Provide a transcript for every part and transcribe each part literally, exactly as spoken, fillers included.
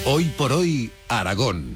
Hoy por hoy, Aragón.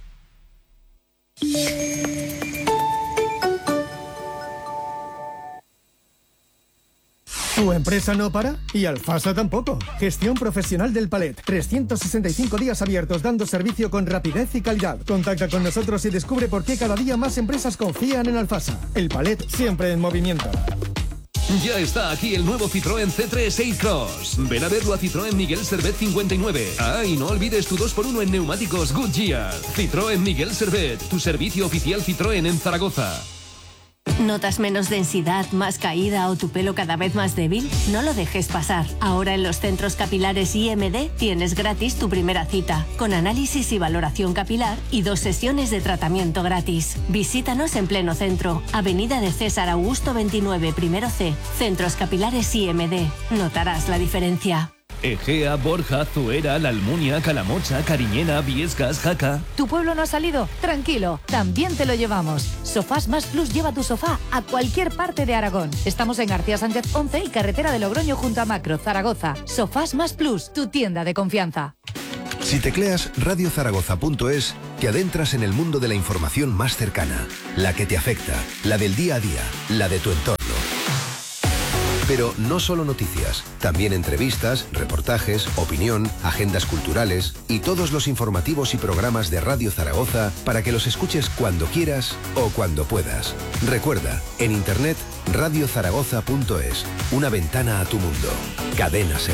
¿Tu empresa no para? Y Alfasa tampoco. Gestión profesional del palet. trescientos sesenta y cinco días abiertos dando servicio con rapidez y calidad. Contacta con nosotros y descubre por qué cada día más empresas confían en Alfasa. El palet siempre en movimiento. Ya está aquí el nuevo Citroën C tres A-Cross. Ven a verlo a Citroën Miguel Servet cincuenta y nueve. Ah, y no olvides tu dos por uno en neumáticos Goodyear. Citroën Miguel Servet, tu servicio oficial Citroën en Zaragoza. ¿Notas menos densidad, más caída o tu pelo cada vez más débil? No lo dejes pasar. Ahora en los centros capilares I M D tienes gratis tu primera cita, con análisis y valoración capilar y dos sesiones de tratamiento gratis. Visítanos en pleno centro, Avenida de César Augusto veintinueve, primero C, Centros Capilares I M D. Notarás la diferencia. Egea, Borja, Zuera, La Almunia, Calamocha, Cariñena, Viescas, Jaca. ¿Tu pueblo no ha salido? Tranquilo, también te lo llevamos. Sofás Más Plus lleva tu sofá a cualquier parte de Aragón. Estamos en García Sánchez once y carretera de Logroño junto a Macro, Zaragoza. Sofás Más Plus, tu tienda de confianza. Si tecleas radio zaragoza punto es, te adentras en el mundo de la información más cercana, la que te afecta, la del día a día, la de tu entorno. Pero no solo noticias, también entrevistas, reportajes, opinión, agendas culturales y todos los informativos y programas de Radio Zaragoza para que los escuches cuando quieras o cuando puedas. Recuerda, en internet radio zaragoza punto es, una ventana a tu mundo. Cadena SER.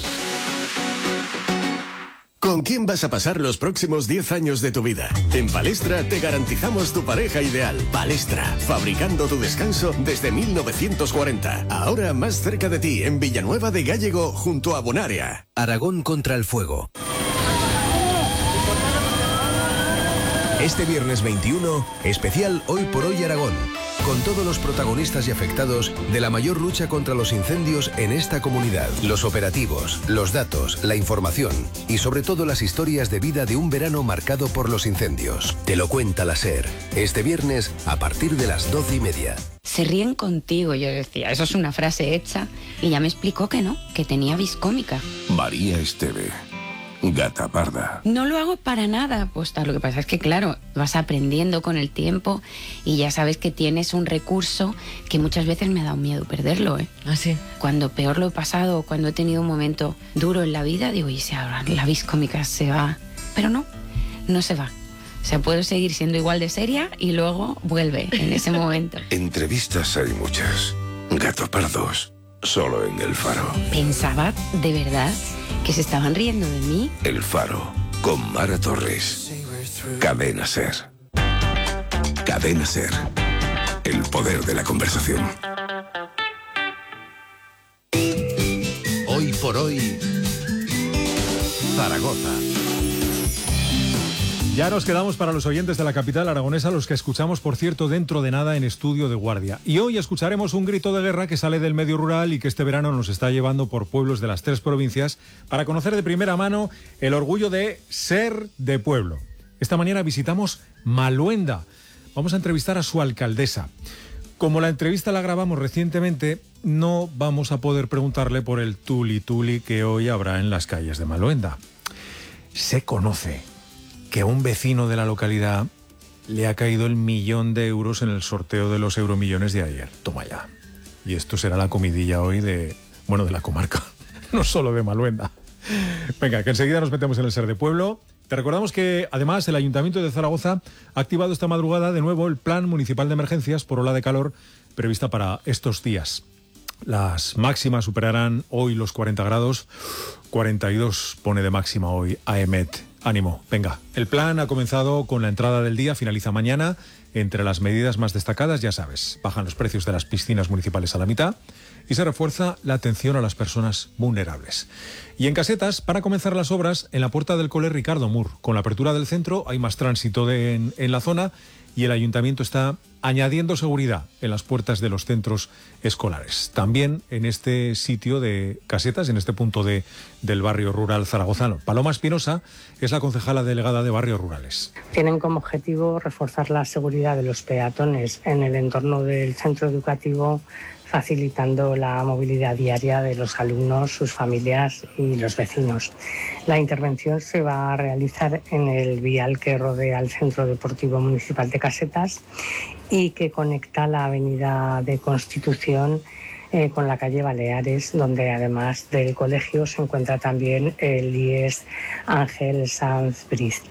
¿Con quién vas a pasar los próximos diez años de tu vida? En Palestra te garantizamos tu pareja ideal. Palestra, fabricando tu descanso desde mil novecientos cuarenta. Ahora más cerca de ti, en Villanueva de Gállego, junto a Bonaria. Aragón contra el fuego. Este viernes veintiuno, especial Hoy por Hoy Aragón, con todos los protagonistas y afectados de la mayor lucha contra los incendios en esta comunidad. Los operativos, los datos, la información y sobre todo las historias de vida de un verano marcado por los incendios. Te lo cuenta la SER, este viernes a partir de las doce y media. Se ríen contigo, yo decía, eso es una frase hecha, y ya me explicó que no, que tenía vis cómica. María Esteve. Gata parda. No lo hago para nada, pues tal. Lo que pasa es que, claro, vas aprendiendo con el tiempo y ya sabes que tienes un recurso que muchas veces me ha dado miedo perderlo, ¿eh? ¿Ah, sí? Cuando peor lo he pasado, cuando he tenido un momento duro en la vida, digo, y si ahora la vis cómica se va. Pero no, no se va. O sea, puedo seguir siendo igual de seria y luego vuelve en ese momento. Entrevistas hay muchas. Gato pardos. Solo en El Faro. Pensaba, de verdad, que se estaban riendo de mí. El Faro, con Mara Torres. Cadena SER. Cadena SER. El poder de la conversación. Hoy por hoy, Zaragoza. Ya nos quedamos para los oyentes de la capital aragonesa, los que escuchamos, por cierto, dentro de nada en Estudio de Guardia. Y hoy escucharemos un grito de guerra que sale del medio rural y que este verano nos está llevando por pueblos de las tres provincias para conocer de primera mano el orgullo de ser de pueblo. Esta mañana visitamos Maluenda. Vamos a entrevistar a su alcaldesa. Como la entrevista la grabamos recientemente, no vamos a poder preguntarle por el tuli tuli que hoy habrá en las calles de Maluenda. Se conoce que a un vecino de la localidad le ha caído el millón de euros en el sorteo de los euromillones de ayer. Toma ya. Y esto será la comidilla hoy de, bueno, de la comarca, no solo de Maluenda. Venga, que enseguida nos metemos en el Ser de Pueblo. Te recordamos que, además, el Ayuntamiento de Zaragoza ha activado esta madrugada de nuevo el Plan Municipal de Emergencias por ola de calor prevista para estos días. Las máximas superarán hoy los cuarenta grados, cuarenta y dos pone de máxima hoy A E M E T. Ánimo, venga. El plan ha comenzado con la entrada del día, finaliza mañana. Entre las medidas más destacadas, ya sabes, bajan los precios de las piscinas municipales a la mitad y se refuerza la atención a las personas vulnerables. Y en Casetas, para comenzar las obras, en la puerta del cole Ricardo Mur. Con la apertura del centro hay más tránsito de, en, en la zona y el ayuntamiento está añadiendo seguridad en las puertas de los centros escolares. También en este sitio de Casetas, en este punto de, del barrio rural zaragozano. Paloma Espinosa es la concejala delegada de Barrios Rurales. Tienen como objetivo reforzar la seguridad de los peatones en el entorno del centro educativo facilitando la movilidad diaria de los alumnos, sus familias y los vecinos. La intervención se va a realizar en el vial que rodea el Centro Deportivo Municipal de Casetas y que conecta la avenida de Constitución eh, con la calle Baleares, donde además del colegio se encuentra también el I E S Ángel Sanz Briz.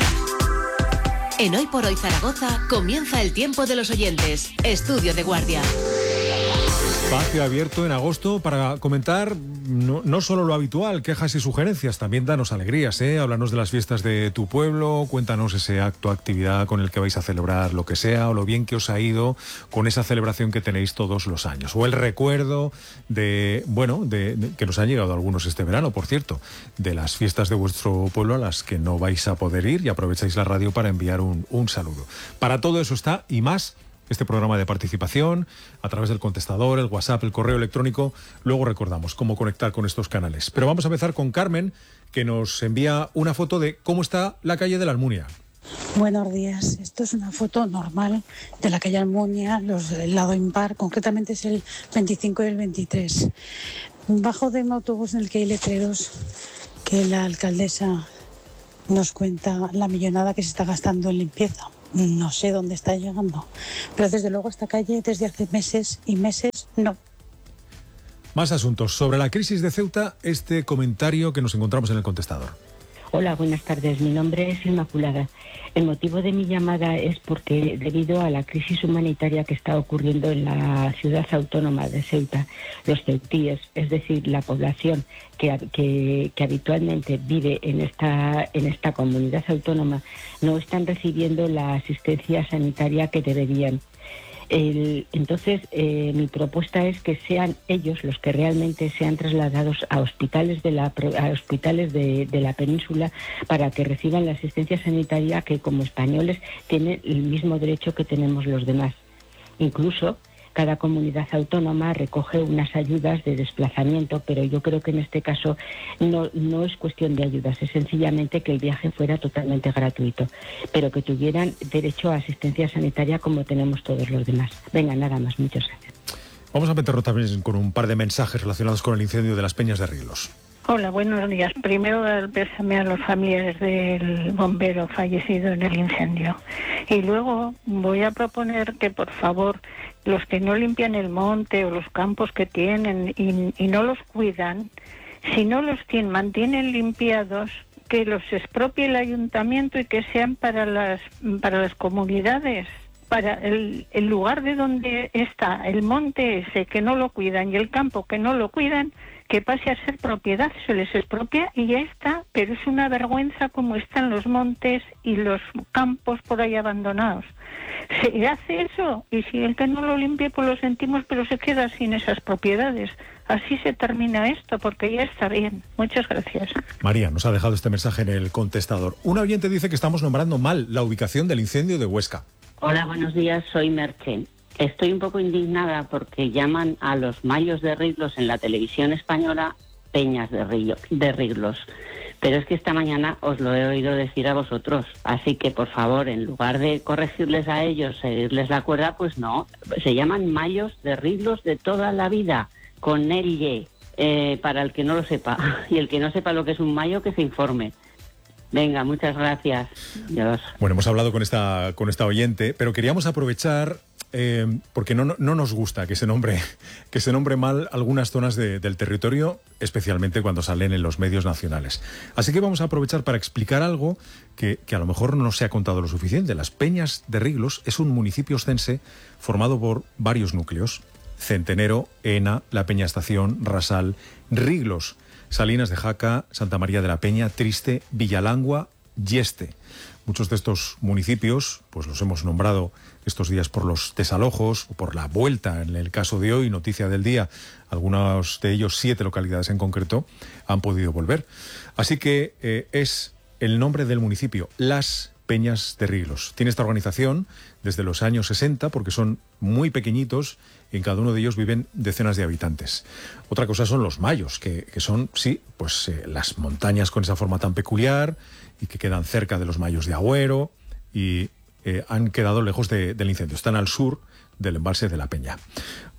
En Hoy por Hoy Zaragoza comienza el tiempo de los oyentes. Estudio de Guardia. Espacio abierto en agosto para comentar no, no solo lo habitual, quejas y sugerencias, también danos alegrías, ¿eh? Háblanos de las fiestas de tu pueblo, cuéntanos ese acto, actividad con el que vais a celebrar lo que sea, o lo bien que os ha ido con esa celebración que tenéis todos los años, o el recuerdo de, bueno, de, de que nos han llegado algunos este verano, por cierto, de las fiestas de vuestro pueblo a las que no vais a poder ir, y aprovecháis la radio para enviar un, un saludo. Para todo eso está, y más, este programa de participación a través del contestador, el WhatsApp, el correo electrónico. Luego recordamos cómo conectar con estos canales. Pero vamos a empezar con Carmen, que nos envía una foto de cómo está la calle de la Almunia. Buenos días. Esto es una foto normal de la calle Almunia, los, el lado impar, concretamente es el veinticinco y el veintitrés. Bajo de un autobús en el que hay letreros que la alcaldesa nos cuenta la millonada que se está gastando en limpieza. No sé dónde está llegando, pero desde luego esta calle desde hace meses y meses no. Más asuntos. Sobre la crisis de Ceuta, este comentario que nos encontramos en el contestador. Hola, buenas tardes. Mi nombre es Inmaculada. El motivo de mi llamada es porque debido a la crisis humanitaria que está ocurriendo en la ciudad autónoma de Ceuta, los ceutíes, es decir, la población que, que, que habitualmente vive en esta, en esta comunidad autónoma, no están recibiendo la asistencia sanitaria que deberían. El, entonces, eh, mi propuesta es que sean ellos los que realmente sean trasladados a hospitales de la, a hospitales de, de la península para que reciban la asistencia sanitaria que como españoles tienen el mismo derecho que tenemos los demás. Incluso cada comunidad autónoma recoge unas ayudas de desplazamiento, pero yo creo que en este caso no, no es cuestión de ayudas, es sencillamente que el viaje fuera totalmente gratuito, pero que tuvieran derecho a asistencia sanitaria como tenemos todos los demás. Venga, nada más, muchas gracias. Vamos a meternos también con un par de mensajes relacionados con el incendio de las Peñas de Riglos. Hola, buenos días. Primero, el pésame a los familiares del bombero fallecido en el incendio. Y luego voy a proponer que, por favor, los que no limpian el monte o los campos que tienen y, y no los cuidan, si no los tienen, mantienen limpiados, que los expropie el ayuntamiento y que sean para las, para las comunidades. Para el, el lugar de donde está el monte ese que no lo cuidan y el campo que no lo cuidan, que pase a ser propiedad, se les expropia y ya está, pero es una vergüenza como están los montes y los campos por ahí abandonados. Se hace eso y si el que no lo limpie pues lo sentimos, pero se queda sin esas propiedades. Así se termina esto porque ya está bien. Muchas gracias. María nos ha dejado este mensaje en el contestador. Un oyente dice que estamos nombrando mal la ubicación del incendio de Huesca. Hola, buenos días, soy Merche. Estoy un poco indignada porque llaman a los mayos de Riglos en la televisión española Peñas de, Rillo, de Riglos. Pero es que esta mañana os lo he oído decir a vosotros. Así que, por favor, en lugar de corregirles a ellos, seguirles la cuerda, pues no. Se llaman mayos de Riglos de toda la vida, con el ye, eh, para el que no lo sepa. Y el que no sepa lo que es un mayo, que se informe. Venga, muchas gracias. Dios. Bueno, hemos hablado con esta, con esta oyente, pero queríamos aprovechar, eh, porque no, no nos gusta que se nombre, que se nombre mal algunas zonas de, del territorio, especialmente cuando salen en los medios nacionales. Así que vamos a aprovechar para explicar algo que, que a lo mejor no se ha contado lo suficiente. Las Peñas de Riglos es un municipio oscense formado por varios núcleos: Centenero, Ena, La Peña Estación, Rasal, Riglos, Salinas de Jaca, Santa María de la Peña, Triste, Villalangua y Este. Muchos de estos municipios pues los hemos nombrado estos días por los desalojos o por la vuelta, en el caso de hoy, noticia del día. Algunos de ellos, siete localidades en concreto, han podido volver. Así que eh, es el nombre del municipio, Las Peñas de Riglos. Tiene esta organización desde los años sesenta porque son muy pequeñitos y en cada uno de ellos viven decenas de habitantes. Otra cosa son los mayos, que, que son, sí, pues eh, las montañas con esa forma tan peculiar y que quedan cerca de los mayos de Agüero y eh, han quedado lejos de, del incendio. Están al sur del embalse de la Peña. Bueno,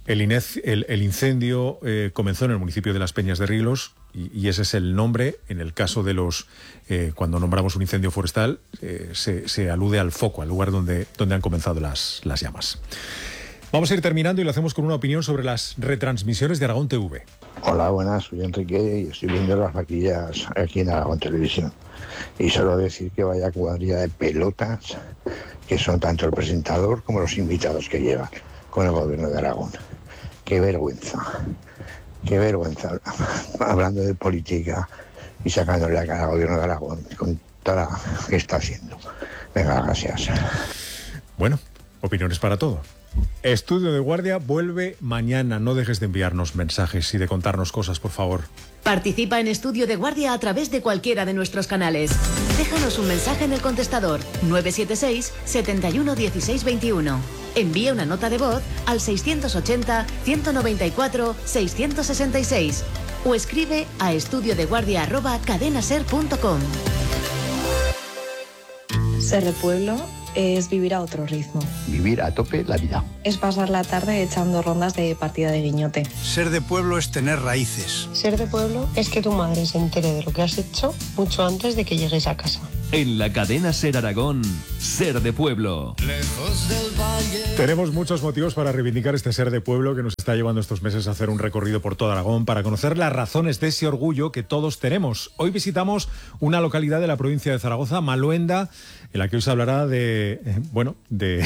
El, INEZ, el, el incendio eh, comenzó en el municipio de Las Peñas de Riglos y, y ese es el nombre. En el caso de los, eh, cuando nombramos un incendio forestal, eh, se, se alude al foco, al lugar donde, donde han comenzado las, las llamas. Vamos a ir terminando y lo hacemos con una opinión sobre las retransmisiones de Aragón T V. Hola, buenas, soy Enrique y estoy viendo las vaquillas aquí en Aragón Televisión. Y solo decir que vaya cuadrilla de pelotas que son tanto el presentador como los invitados que llevan con el gobierno de Aragón. Qué vergüenza, qué vergüenza, hablando de política y sacándole la cara al gobierno de Aragón con toda la que está haciendo. Venga, gracias. Bueno, opiniones para todo. Estudio de Guardia vuelve mañana. No dejes de enviarnos mensajes y de contarnos cosas, por favor. Participa en Estudio de Guardia a través de cualquiera de nuestros canales. Déjanos un mensaje en el contestador nueve siete seis, siete uno uno seis dos uno. Envía una nota de voz al seiscientos ochenta, ciento noventa y cuatro, seiscientos sesenta y seis o escribe a estudiodeguardia arroba cadenaser punto com. Ser de pueblo es vivir a otro ritmo. Vivir a tope la vida. Es pasar la tarde echando rondas de partida de guiñote. Ser de pueblo es tener raíces. Ser de pueblo es que tu madre se entere de lo que has hecho mucho antes de que llegues a casa. En la cadena Ser Aragón, Ser de Pueblo. Tenemos muchos motivos para reivindicar este ser de pueblo que nos está llevando estos meses a hacer un recorrido por todo Aragón para conocer las razones de ese orgullo que todos tenemos. Hoy visitamos una localidad de la provincia de Zaragoza, Maluenda, en la que hoy se hablará de... Eh, bueno, de...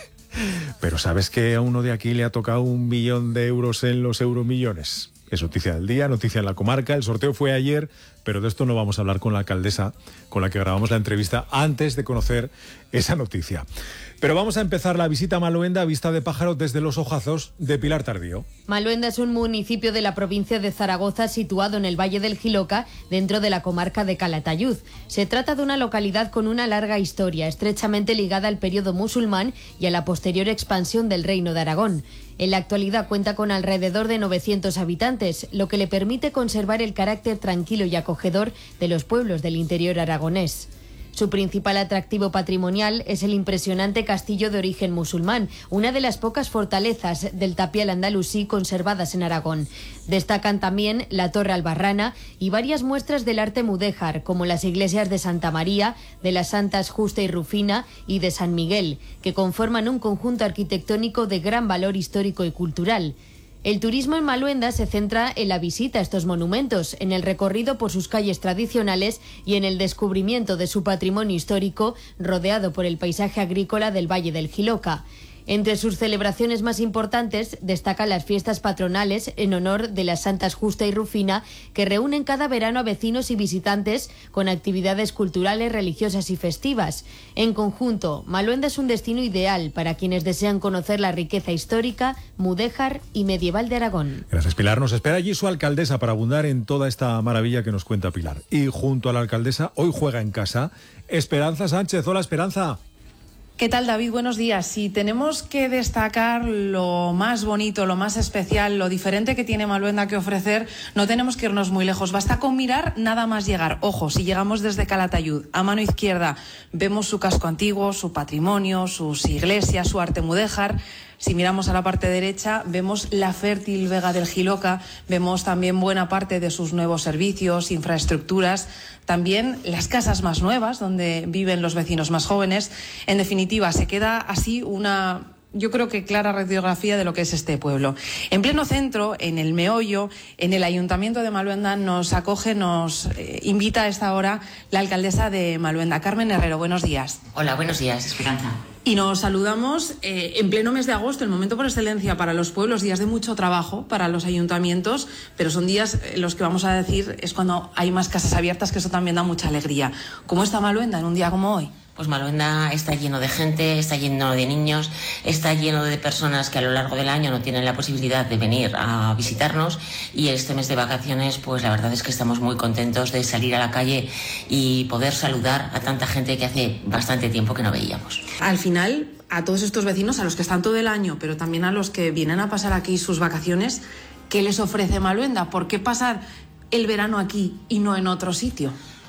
Pero ¿sabes que a uno de aquí le ha tocado un millón de euros en los euromillones? Es noticia del día, noticia en la comarca. El sorteo fue ayer, pero de esto no vamos a hablar con la alcaldesa con la que grabamos la entrevista antes de conocer esa noticia. Pero vamos a empezar la visita a Maluenda a vista de pájaro desde los ojazos de Pilar Tardío. Maluenda es un municipio de la provincia de Zaragoza situado en el Valle del Jiloca, dentro de la comarca de Calatayud. Se trata de una localidad con una larga historia, estrechamente ligada al periodo musulmán y a la posterior expansión del Reino de Aragón. En la actualidad cuenta con alrededor de novecientos habitantes, lo que le permite conservar el carácter tranquilo y acogedor de los pueblos del interior aragonés. Su principal atractivo patrimonial es el impresionante castillo de origen musulmán, una de las pocas fortalezas del tapial andalusí conservadas en Aragón. Destacan también la Torre Albarrana y varias muestras del arte mudéjar, como las iglesias de Santa María, de las Santas Justa y Rufina y de San Miguel, que conforman un conjunto arquitectónico de gran valor histórico y cultural. El turismo en Maluenda se centra en la visita a estos monumentos, en el recorrido por sus calles tradicionales y en el descubrimiento de su patrimonio histórico, rodeado por el paisaje agrícola del Valle del Jiloca. Entre sus celebraciones más importantes destacan las fiestas patronales en honor de las Santas Justa y Rufina, que reúnen cada verano a vecinos y visitantes con actividades culturales, religiosas y festivas. En conjunto, Maluenda es un destino ideal para quienes desean conocer la riqueza histórica, mudéjar y medieval de Aragón. Gracias, Pilar. Nos espera allí su alcaldesa para abundar en toda esta maravilla que nos cuenta Pilar. Y junto a la alcaldesa, hoy juega en casa Esperanza Sánchez. Hola, Esperanza. ¿Qué tal, David? Buenos días. Si tenemos que destacar lo más bonito, lo más especial, lo diferente que tiene Maluenda que ofrecer, no tenemos que irnos muy lejos. Basta con mirar nada más llegar. Ojo, si llegamos desde Calatayud, a mano izquierda vemos su casco antiguo, su patrimonio, sus iglesias, su arte mudéjar. Si miramos a la parte derecha, vemos la fértil Vega del Jiloca, vemos también buena parte de sus nuevos servicios, infraestructuras, también las casas más nuevas, donde viven los vecinos más jóvenes. En definitiva, se queda así una... yo creo que clara radiografía de lo que es este pueblo. En pleno centro, en el meollo, en el Ayuntamiento de Maluenda, nos acoge, nos eh, invita a esta hora la alcaldesa de Maluenda, Carmen Herrero. Buenos días. Hola, buenos días, Esperanza. Y nos saludamos eh, en pleno mes de agosto, el momento por excelencia para los pueblos, días de mucho trabajo para los ayuntamientos, pero son días en los que vamos a decir es cuando hay más casas abiertas, que eso también da mucha alegría. ¿Cómo está Maluenda en un día como hoy? Pues Maluenda está lleno de gente, está lleno de niños, está lleno de personas que a lo largo del año no tienen la posibilidad de venir a visitarnos, y este mes de vacaciones pues la verdad es que estamos muy contentos de salir a la calle y poder saludar a tanta gente que hace bastante tiempo que no veíamos. Al final, a todos estos vecinos, a los que están todo el año, pero también a los que vienen a pasar aquí sus vacaciones, ¿qué les ofrece Maluenda? ¿Por qué pasar el verano aquí y no en otro sitio?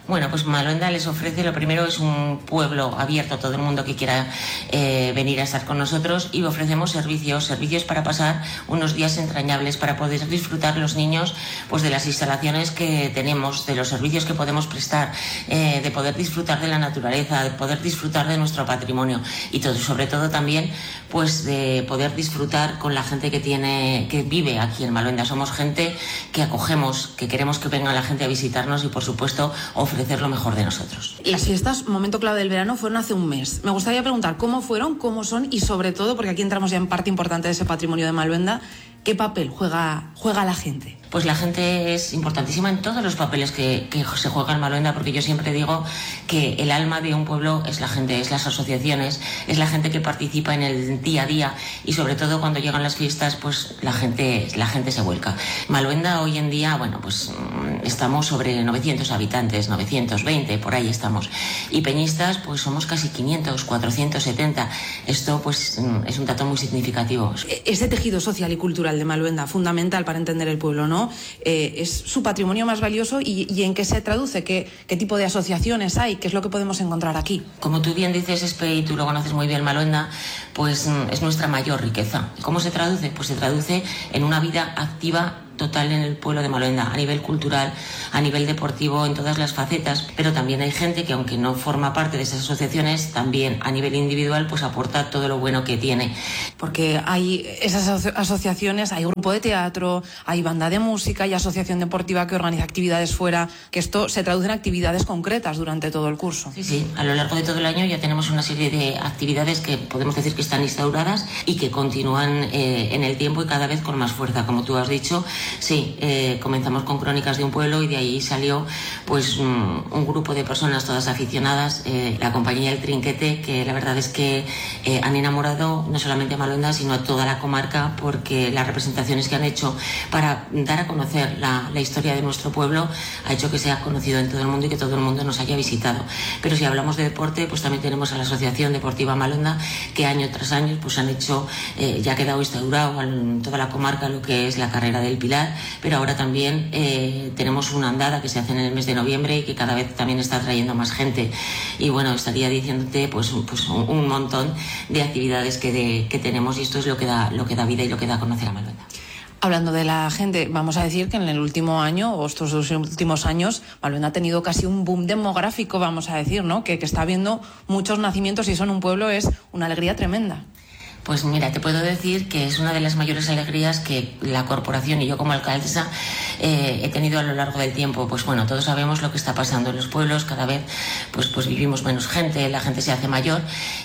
Bueno, pues Maluenda les ofrece, lo primero es un pueblo abierto a todo el mundo que quiera eh, venir a estar con nosotros, y ofrecemos servicios, servicios para pasar unos días entrañables, para poder disfrutar los niños pues de las instalaciones que tenemos, de los servicios que podemos prestar, eh, de poder disfrutar de la naturaleza, de poder disfrutar de nuestro patrimonio y todo, sobre todo también pues de poder disfrutar con la gente que tiene, que vive aquí en Maluenda. Somos gente que acogemos, que queremos que venga la gente a visitarnos y por supuesto ofrecer lo mejor de nosotros. Las fiestas, momento clave del verano, fueron hace un mes. Me gustaría preguntar cómo fueron, cómo son y sobre todo, porque aquí entramos ya en parte importante de ese patrimonio de Maluenda, ¿qué papel juega, juega la gente? Pues la gente es importantísima en todos los papeles que, que se juega en Maluenda, porque yo siempre digo que el alma de un pueblo es la gente, es las asociaciones, es la gente que participa en el día a día, y sobre todo cuando llegan las fiestas, pues la gente, la gente se vuelca. Maluenda hoy en día, bueno, pues estamos sobre novecientos habitantes, novecientos veinte, por ahí estamos. Y peñistas, pues somos casi quinientos, cuatrocientos setenta. Esto pues es un dato muy significativo. Ese tejido social y cultural de Maluenda, fundamental para entender el pueblo, ¿no? Eh, es su patrimonio más valioso y, y en qué se traduce, ¿Qué, qué tipo de asociaciones hay, qué es lo que podemos encontrar aquí. Como tú bien dices, Espe, y tú lo conoces muy bien, Maluenda, pues es nuestra mayor riqueza. ¿Cómo se traduce? Pues se traduce en una vida activa total en el pueblo de Maluenda, a nivel cultural, a nivel deportivo, en todas las facetas, pero también hay gente que, aunque no forma parte de esas asociaciones, también a nivel individual pues aporta todo lo bueno que tiene. Porque hay esas aso- asociaciones, hay grupo de teatro, hay banda de música, hay asociación deportiva que organiza actividades fuera, que esto se traduce en actividades concretas durante todo el curso. Sí, sí, a lo largo de todo el año ya tenemos una serie de actividades que podemos decir que están instauradas y que continúan eh, en el tiempo y cada vez con más fuerza, como tú has dicho. Sí, eh, comenzamos con Crónicas de un pueblo y de ahí salió pues un, un grupo de personas todas aficionadas, eh, la compañía El Trinquete, que la verdad es que eh, han enamorado no solamente a Maluenda sino a toda la comarca, porque las representaciones que han hecho para dar a conocer la, la historia de nuestro pueblo ha hecho que sea conocido en todo el mundo y que todo el mundo nos haya visitado. Pero si hablamos de deporte, pues también tenemos a la Asociación Deportiva Maluenda, que año tras año pues han hecho, eh, ya ha quedado instaurado en toda la comarca lo que es la carrera del Pilar, pero ahora también eh, tenemos una andada que se hace en el mes de noviembre y que cada vez también está trayendo más gente. Y bueno, estaría diciéndote pues, pues un, un montón de actividades que, de, que tenemos, y esto es lo que da, lo que da vida y lo que da a conocer a Maluenda. Hablando de la gente, vamos a decir que en el último año, o estos dos últimos años, Maluenda ha tenido casi un boom demográfico, vamos a decir, ¿no? Que, que está habiendo muchos nacimientos, y eso en un pueblo es una alegría tremenda. Pues mira, te puedo decir que es una de las mayores alegrías que la corporación y yo como alcaldesa eh, he tenido a lo largo del tiempo. Pues bueno, todos sabemos lo que está pasando en los pueblos, cada vez pues, pues vivimos menos gente, la gente se hace mayor,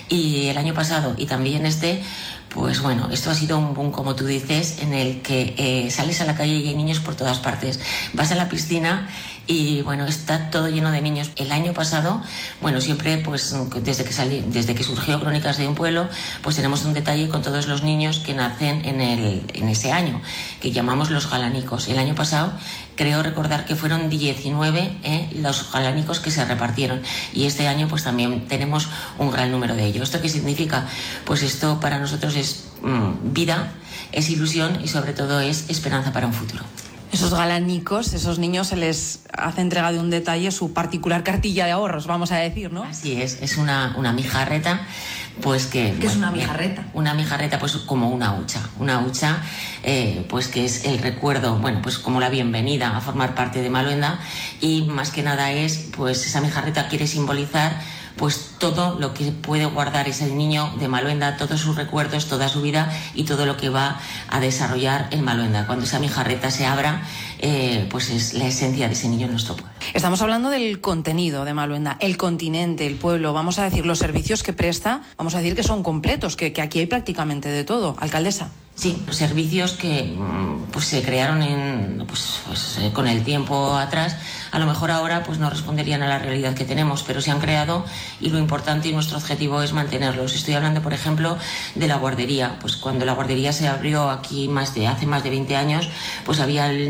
y el año pasado y también este, pues bueno, esto ha sido un boom, como tú dices, en el que eh, sales a la calle y hay niños por todas partes. Vas a la piscina y bueno, está todo lleno de niños. El año pasado, bueno, siempre pues desde que salí, desde que surgió Crónicas de un pueblo, pues tenemos un detalle con todos los niños que nacen en, el, en ese año, que llamamos los galanicos. El año pasado creo recordar que fueron diecinueve eh, los galanicos que se repartieron, y este año pues también tenemos un gran número de ellos. ¿Esto qué significa? Pues esto para nosotros es mmm, vida, es ilusión y sobre todo es esperanza para un futuro. Esos galanicos, esos niños, se les hace entrega de un detalle, su particular cartilla de ahorros, vamos a decir, ¿no? Así es, es una, una mijarreta, pues que... ¿Qué bueno, es una mijarreta? Una mijarreta, pues como una hucha, una hucha, eh, pues que es el recuerdo, bueno, pues como la bienvenida a formar parte de Maluenda, y más que nada es, pues esa mijarreta quiere simbolizar pues todo lo que puede guardar ese niño de Maluenda, todos sus recuerdos, toda su vida y todo lo que va a desarrollar en Maluenda. Cuando esa mijarreta se abra, eh, pues es la esencia de ese niño en nuestro pueblo. Estamos hablando del contenido de Maluenda, el continente, el pueblo, vamos a decir, los servicios que presta, vamos a decir que son completos, que, que aquí hay prácticamente de todo. Alcaldesa. Sí, los servicios que pues, se crearon en, pues, pues, con el tiempo atrás, a lo mejor ahora pues, no responderían a la realidad que tenemos, pero se han creado y lo importante y nuestro objetivo es mantenerlos. Estoy hablando, por ejemplo, de la guardería. Pues cuando la guardería se abrió aquí más de, hace más de veinte años, pues había niños en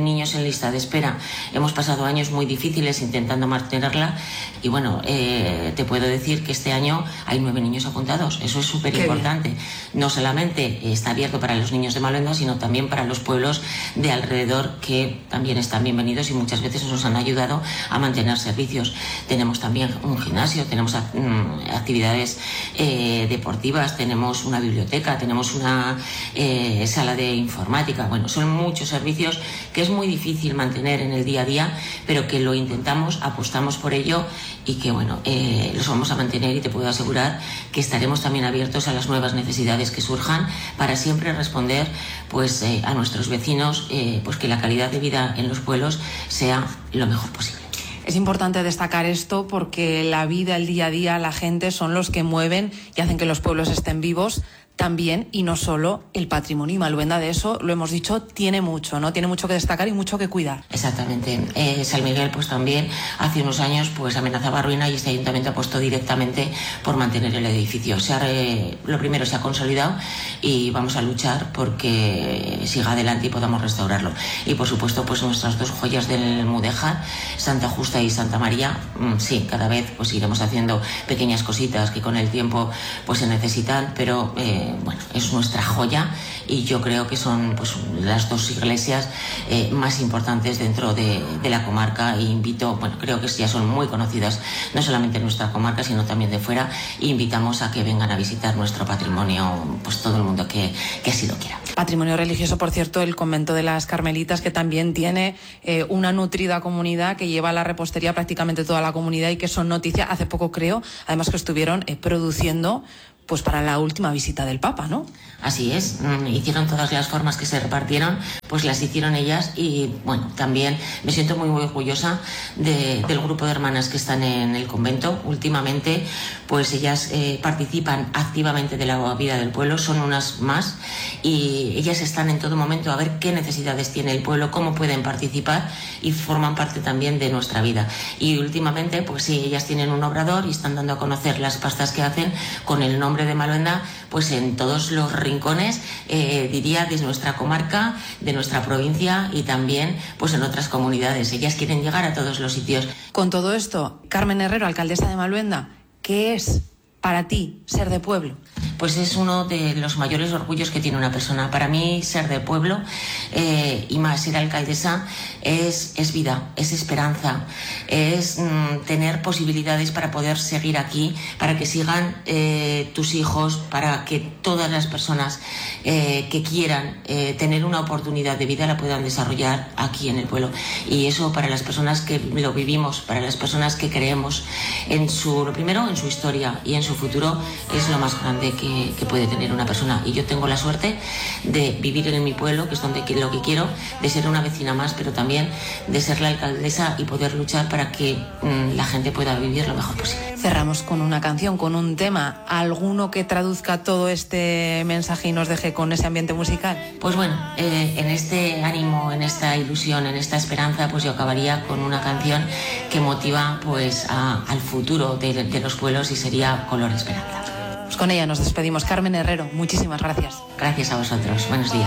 en lista de espera. Hemos pasado años muy difíciles intentando mantenerla y bueno, eh, te puedo decir que este año hay nueve niños apuntados. Eso es súper importante. No solamente está abierto para los niños de Maluenda, sino también para los pueblos de alrededor, que también están bienvenidos y muchas veces nos han ayudado a mantener servicios. Tenemos también un gimnasio, tenemos actividades eh, deportivas, tenemos una biblioteca, tenemos una eh, sala de informática. Bueno, son muchos servicios que es muy difícil mantener en el día a día, pero que lo intentamos, apostamos por ello y que bueno, eh, los vamos a mantener, y te puedo asegurar que estaremos también abiertos a las nuevas necesidades que surjan para siempre responder pues eh, a nuestros vecinos, eh, pues que la calidad de vida en los pueblos sea lo mejor posible. Es importante destacar esto porque la vida, el día a día, la gente son los que mueven y hacen que los pueblos estén vivos también, y no solo el patrimonio. Y Maluenda, de eso lo hemos dicho, tiene mucho, ¿no? Tiene mucho que destacar y mucho que cuidar. Exactamente. Eh, San Miguel pues también hace unos años pues amenazaba ruina, y este ayuntamiento apostó directamente por mantener el edificio. Se ha re... Lo primero, se ha consolidado y vamos a luchar porque siga adelante y podamos restaurarlo. Y por supuesto pues nuestras dos joyas del Mudéjar, Santa Justa y Santa María, mm, sí, cada vez pues iremos haciendo pequeñas cositas que con el tiempo pues se necesitan, pero eh, bueno, es nuestra joya, y yo creo que son pues las dos iglesias eh, más importantes dentro de, de la comarca. E invito, bueno, creo que ya son muy conocidas no solamente en nuestra comarca sino también de fuera, e invitamos a que vengan a visitar nuestro patrimonio pues todo el mundo que, que así lo quiera. Patrimonio religioso, por cierto, el convento de las Carmelitas, que también tiene eh, una nutrida comunidad que lleva a la repostería prácticamente toda la comunidad y que son noticia. Hace poco, creo, además, que estuvieron eh, produciendo pues para la última visita del Papa, ¿no? Así es, hicieron todas las formas que se repartieron, pues las hicieron ellas, y bueno, también me siento muy muy orgullosa de, del grupo de hermanas que están en el convento. Últimamente, pues ellas eh, participan activamente de la vida del pueblo, son unas más, y ellas están en todo momento a ver qué necesidades tiene el pueblo, cómo pueden participar, y forman parte también de nuestra vida. Y últimamente, pues sí, ellas tienen un obrador y están dando a conocer las pastas que hacen con el nombre de Maluenda, pues en todos los rincones, eh, diría, de nuestra comarca, de nuestra provincia, y también pues en otras comunidades. Ellas quieren llegar a todos los sitios. Con todo esto, Carmen Herrero, alcaldesa de Maluenda, ¿qué es para ti ser de pueblo? Pues es uno de los mayores orgullos que tiene una persona. Para mí, ser de pueblo eh, y más ser alcaldesa es, es vida, es esperanza, es mm, tener posibilidades para poder seguir aquí, para que sigan eh, tus hijos, para que todas las personas eh, que quieran eh, tener una oportunidad de vida la puedan desarrollar aquí en el pueblo. Y eso, para las personas que lo vivimos, para las personas que creemos en su, lo primero, en su historia y en su futuro, es lo más grande que Que, que puede tener una persona. Y yo tengo la suerte de vivir en mi pueblo, que es donde lo que quiero, de ser una vecina más, pero también de ser la alcaldesa y poder luchar para que mmm, la gente pueda vivir lo mejor posible. Cerramos con una canción, con un tema, alguno que traduzca todo este mensaje y nos deje con ese ambiente musical. Pues bueno, eh, en este ánimo, en esta ilusión, en esta esperanza, pues yo acabaría con una canción que motiva pues a, al futuro de, de los pueblos, y sería Color Esperanza. Pues con ella nos despedimos. Carmen Herrero, muchísimas gracias. Gracias a vosotros. Buenos días.